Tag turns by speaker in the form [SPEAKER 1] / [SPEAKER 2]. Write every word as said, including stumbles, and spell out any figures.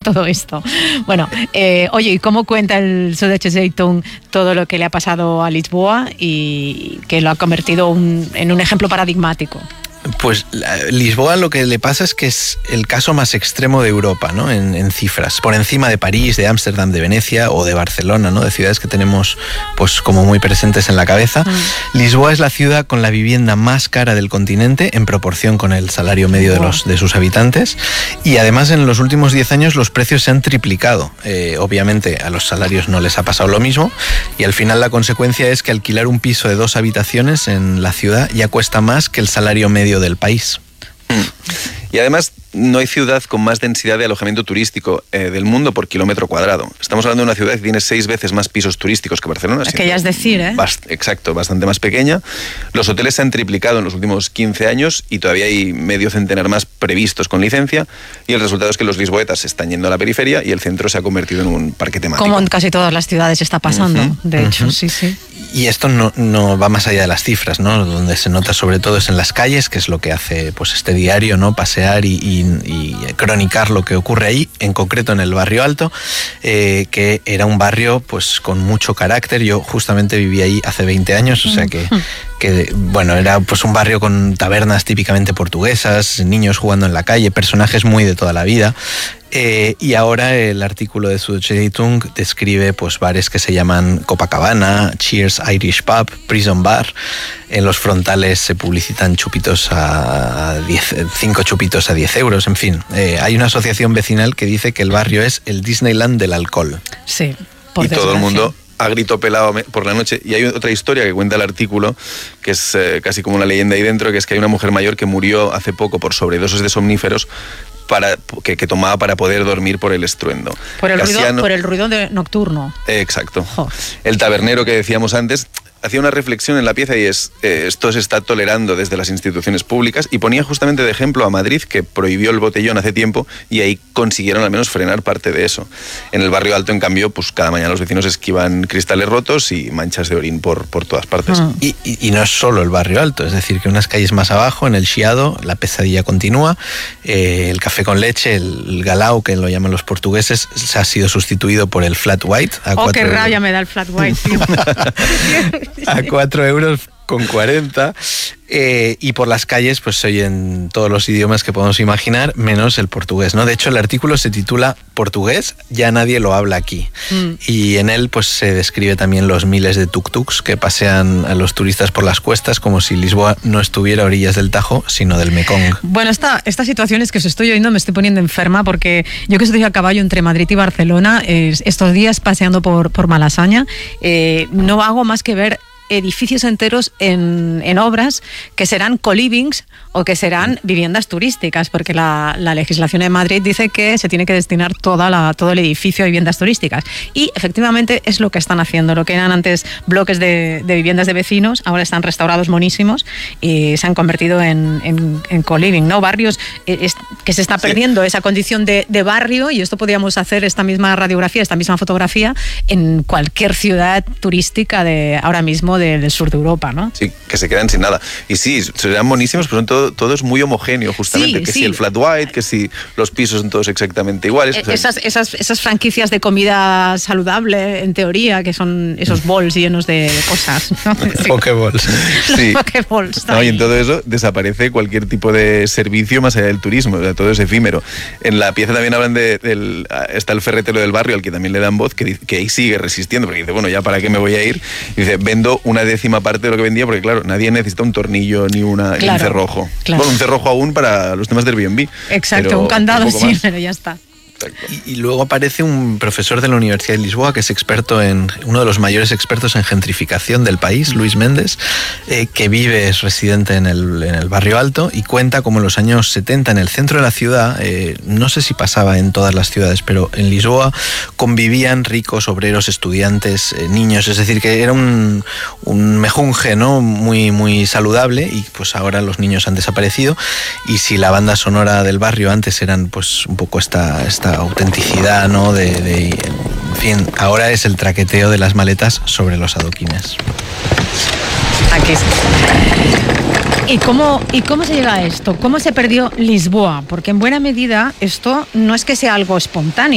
[SPEAKER 1] todo esto. Bueno, eh, oye, ¿y cómo cuenta el Süddeutsche Zeitung todo lo que le ha pasado a Lisboa y que lo ha convertido un, en un ejemplo paradigmático?
[SPEAKER 2] Pues Lisboa lo que le pasa es que es el caso más extremo de Europa, ¿no? En, en cifras, por encima de París, de Ámsterdam, de Venecia o de Barcelona, ¿no? De ciudades que tenemos pues como muy presentes en la cabeza. Mm. Lisboa es la ciudad con la vivienda más cara del continente en proporción con el salario medio de, los, de sus habitantes, y además en los últimos diez años los precios se han triplicado. Eh, obviamente a los salarios no les ha pasado lo mismo y al final la consecuencia es que alquilar un piso de dos habitaciones en la ciudad ya cuesta más que el salario medio del país.
[SPEAKER 3] Y además no hay ciudad con más densidad de alojamiento turístico eh, del mundo por kilómetro cuadrado. Estamos hablando de una ciudad que tiene seis veces más pisos turísticos que Barcelona.
[SPEAKER 1] Que ya es decir, ¿eh?
[SPEAKER 3] Bast- exacto, bastante más pequeña. Los hoteles se han triplicado en los últimos quince años y todavía hay medio centenar más previstos con licencia, y el resultado es que los lisboetas se están yendo a la periferia y el centro se ha convertido en un parque temático.
[SPEAKER 1] Como en casi todas las ciudades está pasando, uh-huh, de hecho, uh-huh. sí, sí.
[SPEAKER 2] Y esto no, no va más allá de las cifras, ¿no? Donde se nota sobre todo es en las calles, que es lo que hace pues este diario, ¿no? Pasear y, y, y cronicar lo que ocurre ahí, en concreto en el Barrio Alto, eh, que era un barrio pues con mucho carácter. Yo justamente viví ahí hace veinte años, o sea que, que bueno, era pues un barrio con tabernas típicamente portuguesas, niños jugando en la calle, personajes muy de toda la vida. Eh, y ahora el artículo de Süddeutsche Zeitung describe pues bares que se llaman Copacabana, Cheers Irish Pub, Prison Bar. En los frontales se publicitan chupitos a diez, cinco chupitos a diez euros, en fin. Eh, hay una asociación vecinal que dice que el barrio es el Disneyland del alcohol.
[SPEAKER 1] Sí, por
[SPEAKER 3] y
[SPEAKER 1] desgracia.
[SPEAKER 3] Todo el mundo a grito pelado por la noche. Y hay otra historia que cuenta el artículo, que es eh, casi como una leyenda ahí dentro, que es que hay una mujer mayor que murió hace poco por sobredosis de somníferos para, que, que tomaba para poder dormir por el estruendo.
[SPEAKER 1] Por el,
[SPEAKER 3] Casiano,
[SPEAKER 1] ruido, por el ruido de nocturno.
[SPEAKER 3] Eh, exacto.
[SPEAKER 1] Oh.
[SPEAKER 3] El tabernero que decíamos antes hacía una reflexión en la pieza y es, eh, esto se está tolerando desde las instituciones públicas, y ponía justamente de ejemplo a Madrid, que prohibió el botellón hace tiempo y ahí consiguieron al menos frenar parte de eso. En el Barrio Alto, en cambio, pues cada mañana los vecinos esquivan cristales rotos y manchas de orín por, por todas partes.
[SPEAKER 2] Mm. Y, y, y no es solo el Barrio Alto, es decir, que unas calles más abajo, en el Chiado, la pesadilla continúa, eh, el café con leche, el, el galao, que lo llaman los portugueses, se ha sido sustituido por el flat white. A
[SPEAKER 1] oh, qué
[SPEAKER 2] euros.
[SPEAKER 1] rabia me da el flat white, tío.
[SPEAKER 2] A cuatro euros con cuarenta. Eh, y por las calles pues se oyen todos los idiomas que podemos imaginar, menos el portugués, ¿no? De hecho, el artículo se titula Portugués, ya nadie lo habla aquí. Mm. Y en él pues se describe también los miles de tuk-tuks que pasean a los turistas por las cuestas, como si Lisboa no estuviera a orillas del Tajo, sino del Mekong.
[SPEAKER 1] Bueno, esta, esta situación es que os estoy oyendo, me estoy poniendo enferma, porque yo que estoy a caballo entre Madrid y Barcelona, eh, estos días paseando por, por Malasaña, eh, no hago más que ver edificios enteros en, en obras que serán co-livings o que serán viviendas turísticas, porque la, la legislación de Madrid dice que se tiene que destinar toda la, todo el edificio a viviendas turísticas, y efectivamente es lo que están haciendo. Lo que eran antes bloques de, de viviendas de vecinos, ahora están restaurados monísimos y se han convertido en, en, en co-living, ¿no? Barrios eh, es, que se está perdiendo sí. esa condición de, de barrio, y esto podríamos hacer esta misma radiografía, esta misma fotografía en cualquier ciudad turística de ahora mismo de, del sur de Europa, ¿no?
[SPEAKER 3] Sí, que se quedan sin nada. Y sí, serán buenísimos, pero son todo, todo es muy homogéneo, justamente. Sí, que sí. si el flat white, que si los pisos son todos exactamente iguales.
[SPEAKER 1] Eh,
[SPEAKER 3] o sea,
[SPEAKER 1] esas, esas, esas franquicias de comida saludable, en teoría, que son esos bols llenos de, de cosas, ¿no? Sí.
[SPEAKER 2] Pokeballs.
[SPEAKER 3] Sí.
[SPEAKER 1] Los Pokeballs.
[SPEAKER 3] No, y en todo eso desaparece cualquier tipo de servicio más allá del turismo, o sea, todo es efímero. En la pieza también hablan de, del, está el ferretero del barrio, al que también le dan voz, que, que ahí sigue resistiendo, porque dice, bueno, ya para qué me voy a ir. Y dice, vendo una décima parte de lo que vendía, porque claro, nadie necesita un tornillo ni, una,
[SPEAKER 1] claro,
[SPEAKER 3] ni un cerrojo.
[SPEAKER 1] Claro.
[SPEAKER 3] Bueno, un cerrojo aún para los temas del Airbnb.
[SPEAKER 1] Exacto, un candado un sí, más. Pero ya está.
[SPEAKER 2] Y, y luego aparece un profesor de la Universidad de Lisboa que es experto en, uno de los mayores expertos en gentrificación del país, Luis Méndez, eh, que vive, es residente en el, en el Barrio Alto, y cuenta como en los años setenta en el centro de la ciudad, eh, no sé si pasaba en todas las ciudades, pero en Lisboa convivían ricos, obreros, estudiantes, eh, niños, es decir, que era un, un mejunje, ¿no? muy, muy saludable, y pues ahora los niños han desaparecido, y si la banda sonora del barrio antes eran pues un poco esta, esta autenticidad, ¿no? De, de, en fin, ahora es el traqueteo de las maletas sobre los adoquines.
[SPEAKER 1] Aquí está. ¿Y cómo, ¿Y cómo se llega a esto? ¿Cómo se perdió Lisboa? Porque en buena medida esto no es que sea algo espontáneo.